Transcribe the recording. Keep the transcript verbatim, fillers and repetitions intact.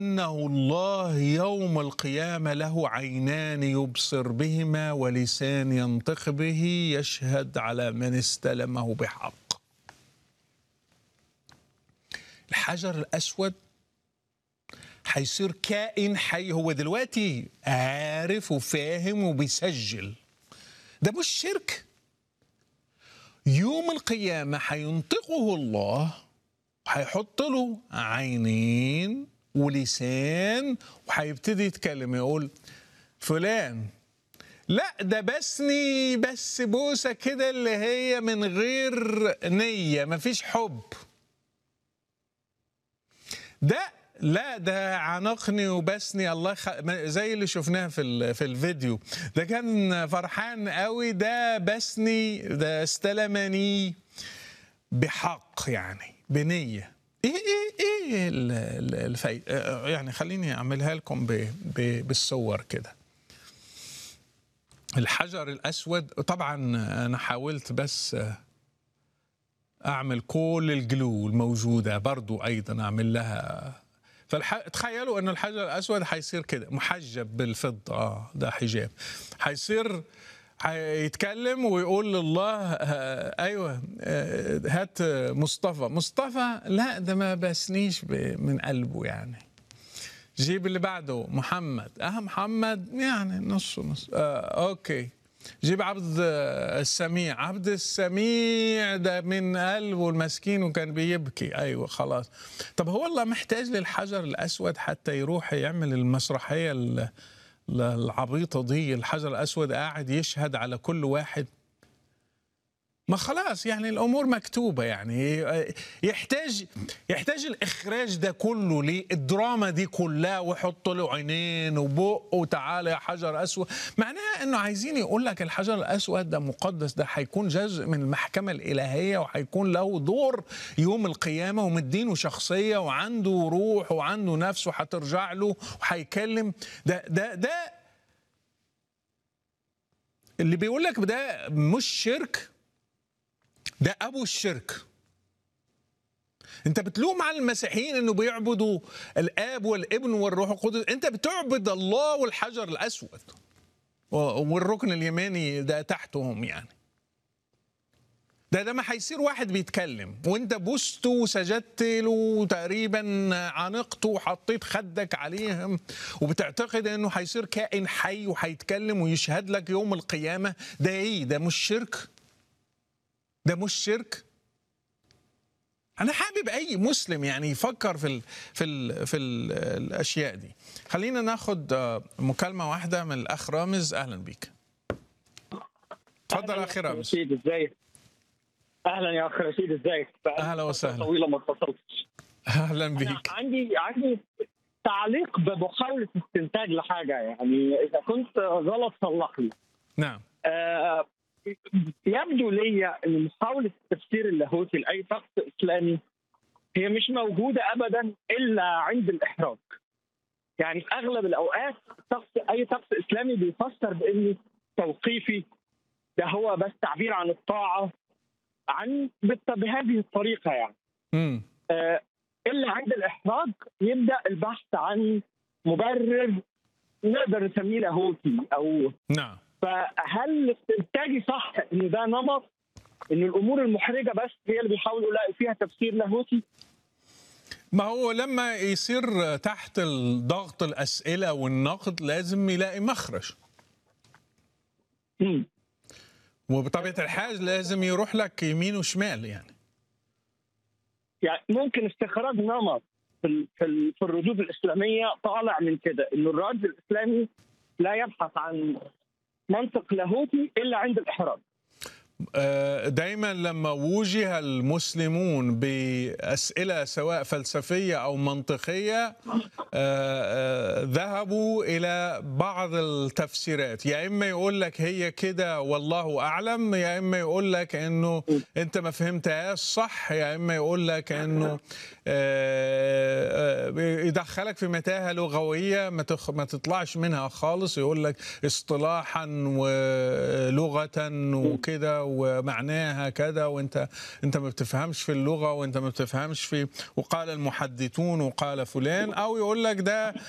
أنه الله يوم القيامة له عينان يبصر بهما ولسان ينطق به يشهد على من استلمه بحق. الحجر الأسود هيصير كائن حي، هو دلوقتي عارف وفاهم وبيسجل، ده مش شرك. يوم القيامة هينطقه الله، هيحط له عينين ولسان وهيبتدي يتكلم، يقول فلان لا ده بسني بس بوسة كده اللي هي من غير نية، مفيش حب. ده لا ده عنقني وبسني الله خ... زي اللي شفناه في ال... في الفيديو، ده كان فرحان قوي، ده بسني ده استلمني بحق يعني بنية. ايه ايه ايه الفايدة؟ يعني خليني اعملها لكم ب... ب... بالصور كده. الحجر الاسود طبعا انا حاولت بس اعمل كل الجلو الموجودة برضو ايضا اعمل لها. فتخيلوا ان الحجر الاسود هيصير كده محجب بالفضة، اه ده حجاب، هيصير هيتكلم ويقول لله ايوه هات مصطفى. مصطفى لا ده ما بسنيش من قلبه يعني. جيب اللي بعده محمد، اه محمد يعني نص نص، آه اوكي. جيب عبد السميع، عبد السميع ده من قلبه المسكين وكان بيبكي، ايوه خلاص. طب هو الله محتاج للحجر الاسود حتى يروح يعمل المسرحيه العبيطه دي؟ الحجر الاسود قاعد يشهد على كل واحد، ما خلاص يعني الامور مكتوبه. يعني يحتاج يحتاج الاخراج ده كله ليه؟ الدراما دي كلها ويحط له عينين وبق وتعالى يا حجر اسود، معناها انه عايزين يقول لك الحجر الاسود ده مقدس، ده هيكون جزء من المحكمه الالهيه وهيكون له دور يوم القيامه ومدينه شخصيه وعنده روح وعنده نفس وهترجع له وهيكلم. ده ده ده اللي بيقول لك ده مش شرك، ده أبو الشرك. أنت بتلوم على المسيحيين إنه بيعبدوا الآب والابن والروح القدس، أنت بتعبد الله والحجر الأسود والركن اليماني ده تحتهم يعني. ده ده ما هيصير واحد بيتكلم وأنت بوسته وسجدت له تقريبا عانقته وحطيت خدك عليهم وبتعتقد إنه هيصير كائن حي وهيتكلم ويشهد لك يوم القيامة. ده إيه؟ ده مش شرك؟ ده مش شرك؟ أنا حابب أي مسلم يعني يفكر في ال في ال في ال الأشياء دي. خلينا ناخد مكالمة واحدة من الأخ رامز. أهلا بيك. تفضل أخي رامز. ازيك؟ أهلا يا أخ رشيد، ازيك؟ أهلا وسهلا. طويلة ما اتصلتش. أهلا بيك. عندي عندي تعليق بمحاولة استنتاج لحاجة، يعني إذا كنت غلط صلح لي. نعم. آه يبدو لي ان محاوله التفسير اللاهوتي لاي طقس اسلامي هي مش موجوده ابدا الا عند الاحراج. يعني في اغلب الاوقات طقس اي طقس اسلامي بيفسر بانه توقيفي، ده هو بس تعبير عن الطاعه عن بهذه الطريقه يعني. امم آه الا عند الاحراج يبدا البحث عن مبرر نقدر نسميه لاهوتي او نعم. فهل استنتاجي صح ان ده نمط، ان الامور المحرجه بس هي اللي بيحاولوا يلاقوا فيها تفسير لاهوتي؟ ما هو لما يصير تحت الضغط الاسئله والنقد لازم يلاقي مخرج. امم وبطبيعه الحال لازم يروح لك يمين وشمال يعني. يعني ممكن استخراج نمط في في في الردود الاسلاميه طالع من كده، انه الرد الاسلامي لا يبحث عن منطق لاهوتي الا عند الاحراج. دايما لما وجه المسلمون بأسئلة سواء فلسفية أو منطقية ذهبوا إلى بعض التفسيرات، يا إما يقول لك هي كده والله أعلم، يا إما يقول لك إنه أنت ما فهمتهاش صح، يا إما يقول لك إنه يدخلك في متاهة لغوية ما تطلعش منها خالص، يقول لك اصطلاحا ولغة وكده ومعناها كذا، وانت انت ما بتفهمش في اللغه، وانت ما بتفهمش في، وقال المحدثون وقال فلان، او يقول لك ده